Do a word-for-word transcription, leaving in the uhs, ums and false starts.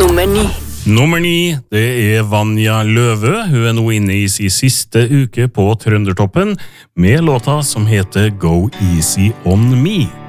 Nummer ni. Nummer ni, det er Vanja Løve. Hun er nå inne i sin siste uke på Trøndertoppen med låta som heter Go Easy On Me.